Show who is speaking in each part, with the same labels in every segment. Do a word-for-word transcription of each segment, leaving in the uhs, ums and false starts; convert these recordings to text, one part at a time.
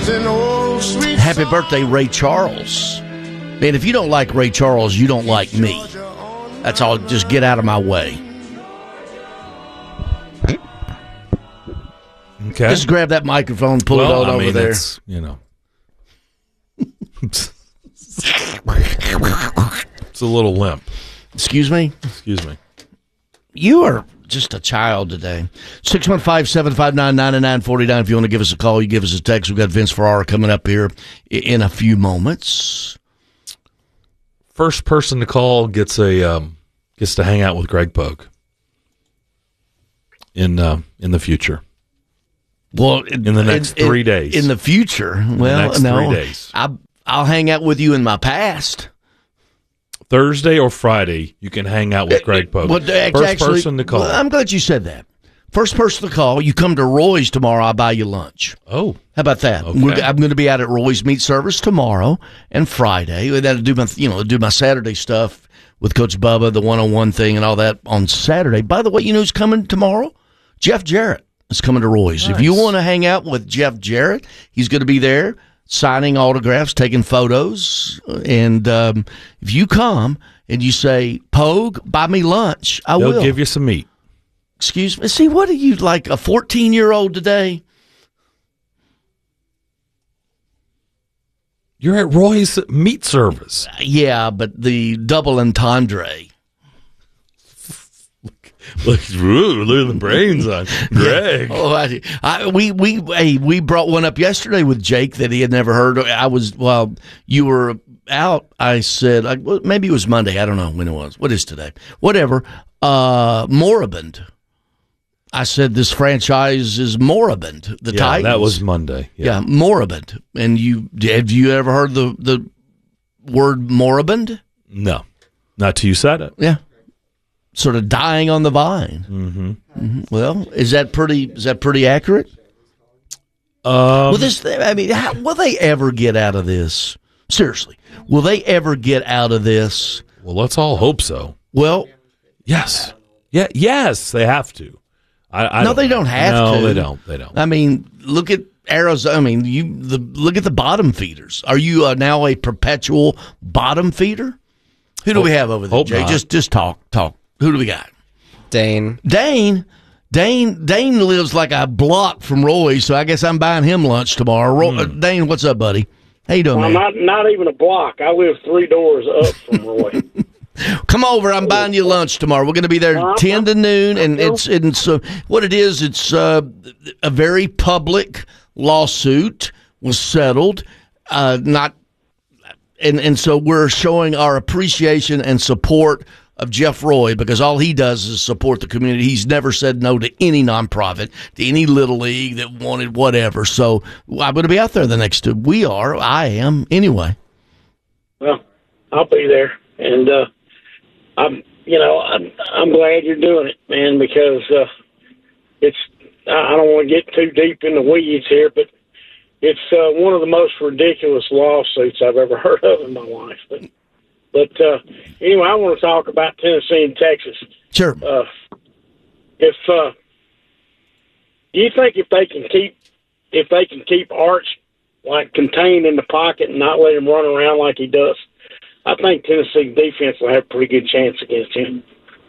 Speaker 1: Happy birthday, Ray Charles. Man, if you don't like Ray Charles, you don't like me. That's all. Just get out of my way.
Speaker 2: Okay.
Speaker 1: Just grab that microphone, pull
Speaker 2: well,
Speaker 1: it out
Speaker 2: I
Speaker 1: over
Speaker 2: mean,
Speaker 1: there.
Speaker 2: It's, you know. It's a little limp.
Speaker 1: Excuse me?
Speaker 2: Excuse me.
Speaker 1: You are just a child today. six one five, seven five nine, nine nine four nine. If you want to give us a call, you give us a text. We've got Vince Ferrara coming up here in a few moments.
Speaker 2: First person to call gets a um, gets to hang out with Greg Pogue in uh, in the future.
Speaker 1: Well,
Speaker 2: in the next
Speaker 1: in,
Speaker 2: three
Speaker 1: in,
Speaker 2: days.
Speaker 1: In the future, well,
Speaker 2: the next
Speaker 1: no,
Speaker 2: three days.
Speaker 1: I, I'll hang out with you in my past.
Speaker 2: Thursday or Friday, you can hang out with Greg Pogue.
Speaker 1: Well,
Speaker 2: First
Speaker 1: actually,
Speaker 2: person to call.
Speaker 1: Well, I'm glad you said that. First person to call. You come to Roy's tomorrow, I'll buy you lunch.
Speaker 2: Oh.
Speaker 1: How about that?
Speaker 2: Okay.
Speaker 1: We're, I'm going to be out at Roy's Meat Service tomorrow and Friday. And then do my, you know, do my Saturday stuff with Coach Bubba, the one-on-one thing and all that on Saturday. By the way, you know who's coming tomorrow? Jeff Jarrett is coming to Roy's.
Speaker 2: Nice.
Speaker 1: If you want to hang out with Jeff Jarrett, he's going to be there signing autographs, taking photos. And um, if you come and you say, Pogue, buy me lunch, I
Speaker 2: They'll
Speaker 1: will.
Speaker 2: give you some meat.
Speaker 1: Excuse me. See, what are you, like a fourteen-year-old today?
Speaker 2: You're at Roy's Meat Service.
Speaker 1: Yeah, but the double entendre.
Speaker 2: Look, ooh, look at the brains on Greg.
Speaker 1: Yeah. Oh, I, I, we we hey, we brought one up yesterday with Jake that he had never heard. I was while you were out. I said like, well, maybe it was Monday. I don't know when it was. What is today? Whatever. Uh, moribund. I said this franchise is moribund. The
Speaker 2: yeah,
Speaker 1: Titans.
Speaker 2: that was Monday.
Speaker 1: Yeah. yeah, moribund. And you have you ever heard the the word moribund?
Speaker 2: No, not till you said it.
Speaker 1: Yeah. Sort of dying on the vine.
Speaker 2: Mm-hmm.
Speaker 1: Mm-hmm. Well, is that pretty? Is that pretty accurate?
Speaker 2: Um,
Speaker 1: well, this. I mean, how, will they ever get out of this? Seriously, will they ever get out of this?
Speaker 2: Well, let's all hope so.
Speaker 1: Well,
Speaker 2: yes, yeah, yes, they have to. I, I
Speaker 1: no,
Speaker 2: don't
Speaker 1: they
Speaker 2: know.
Speaker 1: don't have
Speaker 2: no,
Speaker 1: to.
Speaker 2: No, they don't. They don't.
Speaker 1: I mean, look at Arizona. I mean, you the look at the bottom feeders. Are you uh, now a perpetual bottom feeder? Who do
Speaker 2: hope,
Speaker 1: we have over there, Jay?
Speaker 2: Not.
Speaker 1: Just, just talk, talk. Who do we got?
Speaker 3: Dane.
Speaker 1: Dane. Dane. Dane lives like a block from Roy, so I guess I'm buying him lunch tomorrow. Roy,
Speaker 2: Hmm.
Speaker 1: uh, Dane, what's up, buddy? How you doing,
Speaker 4: well,
Speaker 1: man?
Speaker 4: Not not even a block. I live three doors up from Roy.
Speaker 1: Come over. I'm buying you lunch tomorrow. We're going to be there
Speaker 4: Uh,
Speaker 1: ten to noon, and it's it's uh, what it is. It's uh, a very public lawsuit was settled, uh, not, and and so we're showing our appreciation and support of Jeff Roy because all he does is support the community. He's never said no to any nonprofit, to any little league that wanted whatever. So I'm going to be out there the next two. We are. I am anyway.
Speaker 4: Well, I'll be there, and uh, I'm, you know, I'm, I'm glad you're doing it, man, because uh, it's. I don't want to get too deep in the weeds here, but it's uh, one of the most ridiculous lawsuits I've ever heard of in my life. But, but uh, anyway, I want to talk about Tennessee and Texas.
Speaker 1: Sure.
Speaker 4: Uh, if uh, do you think if they can keep if they can keep Arch like contained in the pocket and not let him run around like he does, I think Tennessee defense will have a pretty good chance against him.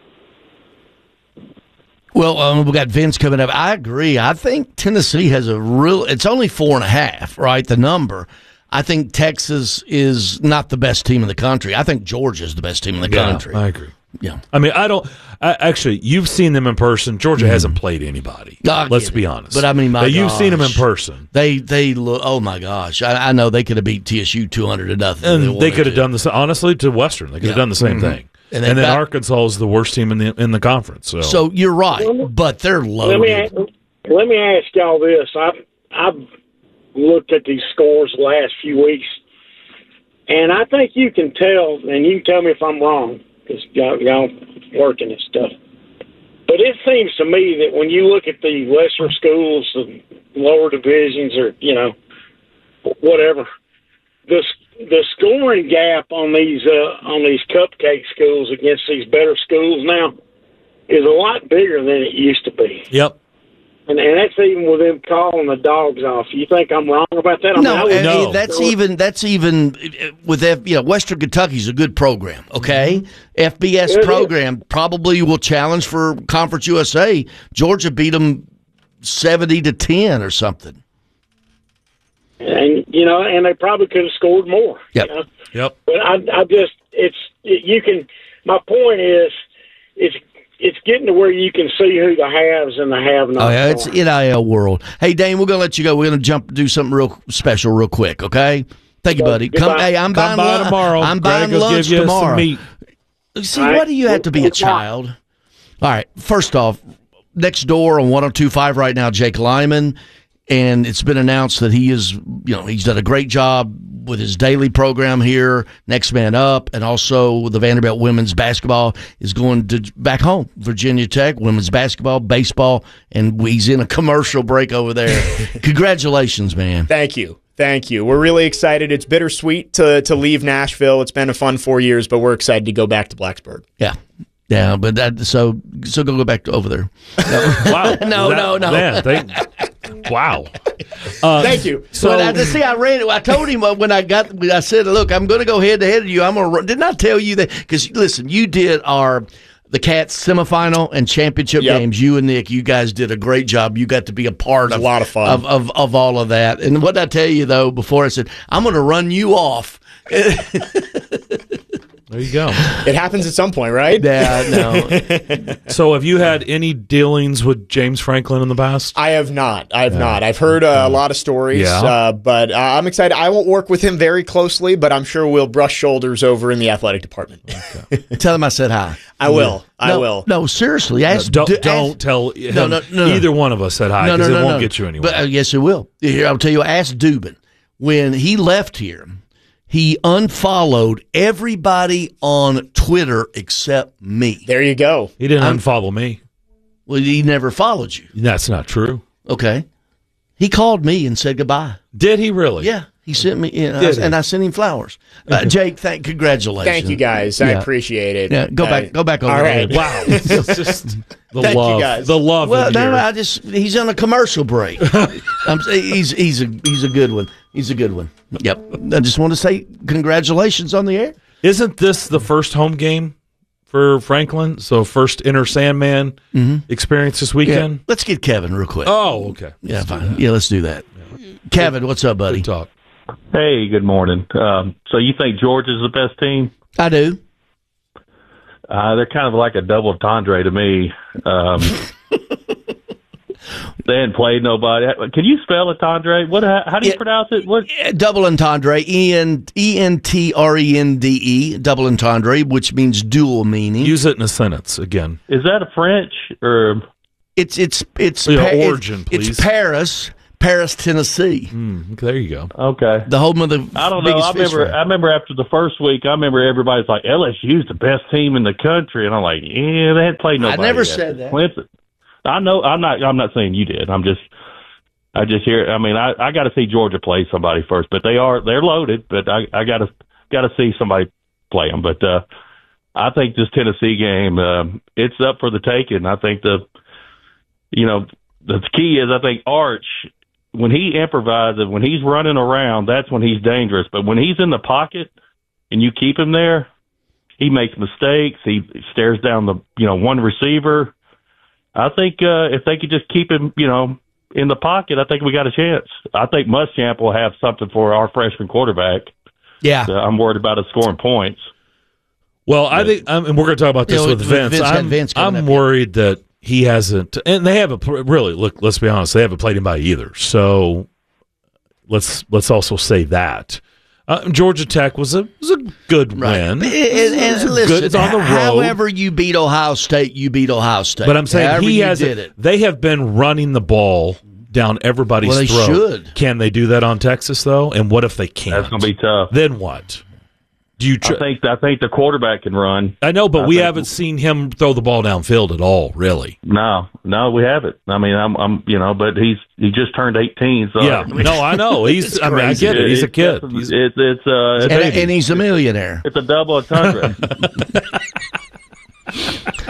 Speaker 1: Well, um, we got Vince coming up. I agree. I think Tennessee has a real. It's only four and a half, right? The number. I think Texas is not the best team in the country. I think Georgia is the best team in the
Speaker 2: yeah,
Speaker 1: country.
Speaker 2: I agree.
Speaker 1: Yeah.
Speaker 2: I mean, I don't. I, actually, you've seen them in person. Georgia
Speaker 1: Mm.
Speaker 2: hasn't played anybody.
Speaker 1: I
Speaker 2: Let's
Speaker 1: get
Speaker 2: be
Speaker 1: it.
Speaker 2: honest.
Speaker 1: But I mean, my
Speaker 2: But you've seen them in
Speaker 1: gosh.
Speaker 2: person,
Speaker 1: They they look. Oh my gosh! I, I know they could have beat T S U two hundred to nothing. if
Speaker 2: and they
Speaker 1: wanted
Speaker 2: could have
Speaker 1: to.
Speaker 2: done this. Honestly, to Western, they could have
Speaker 1: Yeah.
Speaker 2: done the same
Speaker 1: Mhm.
Speaker 2: thing.
Speaker 1: And
Speaker 2: And,
Speaker 1: they
Speaker 2: then
Speaker 1: back-
Speaker 2: Arkansas is the worst team in the in the conference. So,
Speaker 1: So you're right, but they're
Speaker 4: Let me
Speaker 1: loaded.
Speaker 4: a- let me ask y'all this: I've I've looked at these scores the last few weeks, and I think you can tell, and you can tell me if I'm wrong because y'all, y'all working and stuff. But it seems to me that when you look at the lesser schools, the lower divisions, or you know, whatever, the the scoring gap on these uh, on these cupcake schools against these better schools now is a lot bigger than it used to be.
Speaker 2: yep.
Speaker 4: And, and that's even with them calling the dogs off. You think I'm wrong about that? I
Speaker 1: No,
Speaker 4: mean, I
Speaker 1: I mean,
Speaker 2: No.
Speaker 1: that's even that's even with F, you know Western Kentucky's a good program. Okay, F B S
Speaker 4: It is.
Speaker 1: program probably will challenge for Conference U S A. Georgia beat them seventy to ten or something.
Speaker 4: and you know, and they probably could have scored more.
Speaker 1: Yep.
Speaker 4: You know?
Speaker 2: Yep.
Speaker 4: But I, I just, it's you can. My point is, it's it's getting to where you can see who the haves and the have-nots
Speaker 1: Oh yeah, it's
Speaker 4: are.
Speaker 1: N I L world. Hey Dane, we're gonna let you go. We're gonna jump do something real special, real quick. Okay. Thank you, buddy. Come,
Speaker 4: Goodbye.
Speaker 1: hey, I'm
Speaker 2: Come
Speaker 1: buying
Speaker 2: by
Speaker 1: lunch
Speaker 2: tomorrow.
Speaker 1: I'm
Speaker 2: Greg
Speaker 1: buying
Speaker 2: will
Speaker 1: lunch
Speaker 2: give you
Speaker 1: tomorrow.
Speaker 2: some meat.
Speaker 1: See,
Speaker 4: All
Speaker 1: why
Speaker 4: right.
Speaker 1: do you have to be a
Speaker 4: Good luck.
Speaker 1: child? All right. First off, next door on one oh two point five right now, Jake Lyman, and it's been announced that he is, you know, he's done a great job with his daily program here, Next Man Up, and also the Vanderbilt women's basketball is going to back home, Virginia Tech, women's basketball, baseball, and he's in a commercial break over there. Congratulations, man.
Speaker 3: Thank you. Thank you. We're really excited. It's bittersweet to to leave Nashville. It's been a fun four years, but we're excited to go back to Blacksburg.
Speaker 1: Yeah. Yeah, but that so so go go back to over there.
Speaker 2: Wow.
Speaker 1: No, no, no.
Speaker 2: Man, they, wow. Uh,
Speaker 3: Thank you.
Speaker 2: So,
Speaker 1: But I, see, I ran it. I told him when I got. when I said, "Look, I'm going to go head to head with you. I'm going to." run. Didn't I tell you that? Because listen, you did our the Cats semifinal and championship
Speaker 3: Yep.
Speaker 1: games. You and Nick, you guys did a great job. You got to be a part of
Speaker 3: a lot of fun.
Speaker 1: of, of of all of that. And what did I tell you though? Before I said, "I'm going to run you off."
Speaker 2: there you go.
Speaker 3: It happens at some point, right?
Speaker 1: Yeah, no.
Speaker 2: So, have you had any dealings with James Franklin in the past?
Speaker 3: I have not. I have not. I've heard uh, a lot of stories,
Speaker 2: Yeah.
Speaker 3: uh, but uh, I'm excited. I won't work with him very closely, but I'm sure we'll brush shoulders over in the athletic department.
Speaker 1: Tell him I said hi.
Speaker 3: I will. I
Speaker 1: no,
Speaker 3: will.
Speaker 1: No, seriously. Ask,
Speaker 2: don't
Speaker 1: do-
Speaker 2: don't
Speaker 1: ask-
Speaker 2: tell him.
Speaker 1: No, no, no, no.
Speaker 2: Either one of us said hi
Speaker 1: No,
Speaker 2: because
Speaker 1: no, no,
Speaker 2: it won't
Speaker 1: no.
Speaker 2: get you anywhere.
Speaker 1: But uh, yes, it will. Here, I'll tell you. Ask Dubin when he left here. He unfollowed everybody on Twitter except me.
Speaker 3: There you go.
Speaker 2: he didn't unfollow me.
Speaker 1: Well, he never followed you.
Speaker 2: That's not true.
Speaker 1: Okay. He called me and said goodbye.
Speaker 2: Did he really?
Speaker 1: Yeah, he sent me, you know,
Speaker 2: Did he?
Speaker 1: and I sent him flowers. Uh, Jake, thank, congratulations.
Speaker 3: Thank you, guys. I
Speaker 1: Yeah.
Speaker 3: appreciate it.
Speaker 1: Yeah, go
Speaker 3: Uh,
Speaker 1: back, go back over
Speaker 3: all
Speaker 1: there.
Speaker 3: right.
Speaker 2: Wow. It's just the
Speaker 3: Thank you,
Speaker 2: love.
Speaker 3: guys.
Speaker 2: The love.
Speaker 1: Well,
Speaker 2: in
Speaker 1: no,
Speaker 2: here.
Speaker 1: no, I just he's on a commercial break. I'm saying he's he's a he's a good one. He's a good one. Yep. I just want to say congratulations on the air.
Speaker 2: Isn't this the first home game for Franklin? So first inner Sandman experience this
Speaker 1: Yeah.
Speaker 2: weekend.
Speaker 1: Let's get Kevin real quick.
Speaker 2: Oh, okay.
Speaker 1: yeah, fine. Yeah, let's do that. Kevin, what's up, buddy?
Speaker 2: Good talk.
Speaker 5: Hey, good morning. Um, so you think Georgia's the best team?
Speaker 1: I do.
Speaker 5: Uh, they're kind of like a double entendre to me. Um, they hadn't played nobody. Can you spell entendre? What? How, how do you
Speaker 1: Yeah.
Speaker 5: pronounce it? What?
Speaker 1: Yeah, double entendre, E N E N T R E N D E, double entendre, which means dual meaning.
Speaker 2: Use it in a sentence again.
Speaker 5: Is that a French or?
Speaker 1: It's it's it's
Speaker 2: Yeah,
Speaker 1: Pa- it's-
Speaker 2: origin, please.
Speaker 1: It's Paris, Paris, Tennessee,
Speaker 2: Mm, okay, there you go.
Speaker 5: Okay.
Speaker 1: the home of the
Speaker 5: I don't know.
Speaker 1: biggest
Speaker 5: I
Speaker 1: fish
Speaker 5: remember.
Speaker 1: fry.
Speaker 5: I remember after the first week, I remember everybody's like, L S U's the best team in the country, and I'm like, yeah, they hadn't played nobody.
Speaker 1: never
Speaker 5: yet.
Speaker 1: said that.
Speaker 5: Clemson. I know. I'm not. I'm not saying you did. I'm just. I just hear. I mean, I, I got to see Georgia play somebody first, but they are they're loaded. But I I got to got to see somebody play them. But uh, I think this Tennessee game, um, it's up for the taking. I think the, you know, the key is I think Arch, when he improvises, when he's running around, that's when he's dangerous. But when he's in the pocket and you keep him there, he makes mistakes. He stares down the you know one receiver. I think uh, if they could just keep him, you know, in the pocket, I think we got a chance. I think Muschamp will have something for our freshman quarterback.
Speaker 1: Yeah.
Speaker 5: Uh, I'm worried about us scoring points.
Speaker 2: Well, I think, um, and we're going to talk about this
Speaker 1: Yeah,
Speaker 2: with
Speaker 1: with
Speaker 2: Vince.
Speaker 1: Vince-
Speaker 2: I'm,
Speaker 1: Vince coming
Speaker 2: I'm
Speaker 1: up, yeah.
Speaker 2: worried that he hasn't, and they haven't pl- really. Look, let's be honest, they haven't played him by either. So let's let's also say that uh, Georgia Tech was a was a good
Speaker 1: Right.
Speaker 2: win.
Speaker 1: And, and,
Speaker 2: It's
Speaker 1: and
Speaker 2: a
Speaker 1: listen,
Speaker 2: good- it's on the road.
Speaker 1: however you beat Ohio State, you beat Ohio State.
Speaker 2: But I'm saying
Speaker 1: however
Speaker 2: he
Speaker 1: you
Speaker 2: has.
Speaker 1: did it.
Speaker 2: They have been running the ball down everybody's
Speaker 1: Well, they
Speaker 2: throat.
Speaker 1: should.
Speaker 2: Can they do that on Texas though? And what if they can't?
Speaker 5: That's going to be tough.
Speaker 2: Then what? Do you? Tr-
Speaker 5: I think I think the quarterback can run.
Speaker 2: I know, but
Speaker 5: I
Speaker 2: we
Speaker 5: think-
Speaker 2: haven't seen him throw the ball downfield at all, really.
Speaker 5: No, no, we haven't. I mean, I'm, I'm, you know, but he's he just turned eighteen. So
Speaker 2: Yeah, no, I know. He's. I mean, I get it. He's a kid.
Speaker 5: It's
Speaker 2: He's,
Speaker 5: it's it's, uh, it's,
Speaker 1: And, and he's a millionaire.
Speaker 5: it's a double entendre.
Speaker 1: Uh, by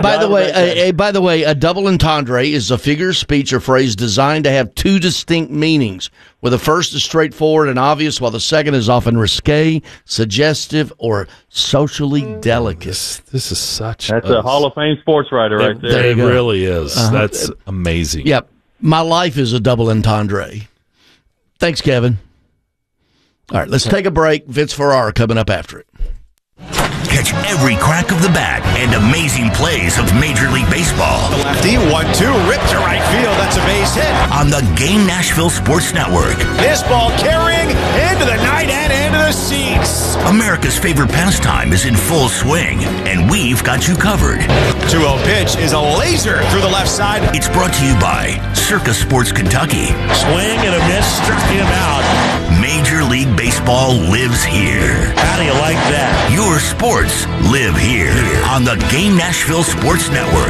Speaker 1: by the way, a, a, by the way, a double entendre is a figure of speech or phrase designed to have two distinct meanings, where the first is straightforward and obvious, while the second is often risque, suggestive, or socially delicate.
Speaker 2: This, this is such.
Speaker 5: That's
Speaker 2: a,
Speaker 5: a Hall of Fame sports writer
Speaker 1: there,
Speaker 5: right there.
Speaker 1: there
Speaker 2: It
Speaker 1: go.
Speaker 2: really is.
Speaker 1: Uh-huh.
Speaker 2: That's amazing.
Speaker 1: Yep. My life is a double entendre. Thanks, Kevin. All right, let's take a break. Vince Ferrara coming up after it.
Speaker 6: Catch every crack of the bat and amazing plays of Major League Baseball.
Speaker 7: The lefty, one two, ripped to right field. That's a base hit.
Speaker 6: On the Game Nashville Sports Network.
Speaker 7: This ball carrying into the night and into the seats.
Speaker 6: America's favorite pastime is in full swing, and we've got you covered.
Speaker 7: two oh pitch is a laser through the left side.
Speaker 6: It's brought to you by Circa Sports Kentucky.
Speaker 7: Swing and a miss, struck him out.
Speaker 6: Major League Baseball lives here.
Speaker 7: How do you like that?
Speaker 6: Your sports live here on the Game Nashville Sports Network.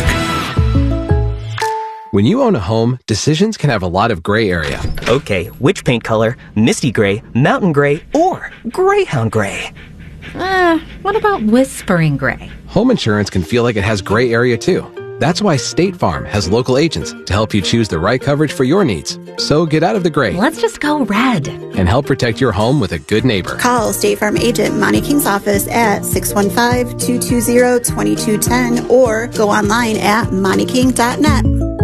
Speaker 8: When you own a home, decisions can have a lot of gray area.
Speaker 9: Okay, which paint color? Misty gray, mountain gray, or greyhound gray?
Speaker 10: Uh, what about whispering gray?
Speaker 8: Home insurance can feel like it has gray area too. That's why State Farm has local agents to help you choose the right coverage for your needs. So get out of the gray.
Speaker 10: Let's just go red.
Speaker 8: And help protect your home with a good neighbor.
Speaker 11: Call State Farm agent Monty King's office at six one five, two two zero, two two one zero or go online at monty king dot net.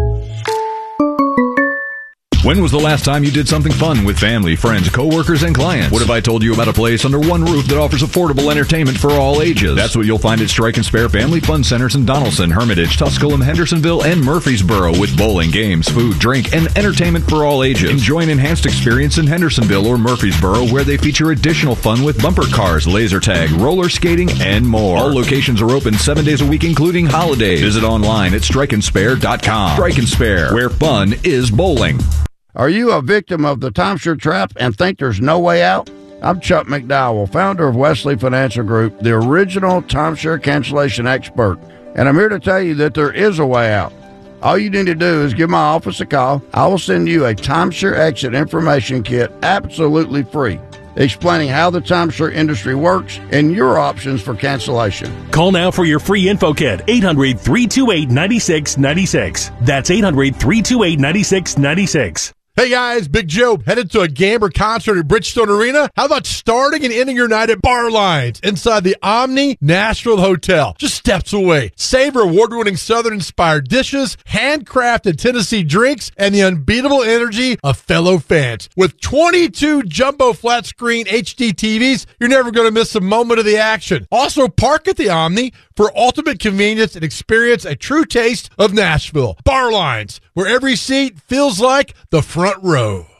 Speaker 12: When was the last time you did something fun with family, friends, coworkers, and clients? What if I told you about a place under one roof that offers affordable entertainment for all ages? That's what you'll find at Strike and Spare Family Fun Centers in Donaldson, Hermitage, Tusculum, Hendersonville, and Murfreesboro, with bowling, games, food, drink, and entertainment for all ages. Enjoy an enhanced experience in Hendersonville or Murfreesboro, where they feature additional fun with bumper cars, laser tag, roller skating, and more. All locations are open seven days a week, including holidays. Visit online at strike and spare dot com. Strike and Spare, where fun is bowling.
Speaker 13: Are you a victim of the timeshare trap and think there's no way out? I'm Chuck McDowell, founder of Wesley Financial Group, the original timeshare cancellation expert, and I'm here to tell you that there is a way out. All you need to do is give my office a call. I will send you a timeshare exit information kit absolutely free, explaining how the timeshare industry works and your options for cancellation.
Speaker 14: Call now for your free info kit, eight hundred, three two eight, nine six nine six. That's eight hundred, three two eight, nine six nine six.
Speaker 15: Hey guys, Big Joe, headed to a Gamber concert at Bridgestone Arena? How about starting and ending your night at Bar Lines inside the Omni Nashville Hotel, just steps away? Savor award-winning Southern-inspired dishes, handcrafted Tennessee drinks, and the unbeatable energy of fellow fans. With twenty-two jumbo flat-screen H D T Vs, you're never going to miss a moment of the action. Also, park at the Omni for ultimate convenience and experience a true taste of Nashville. Bar Lines, where every seat feels like the front row.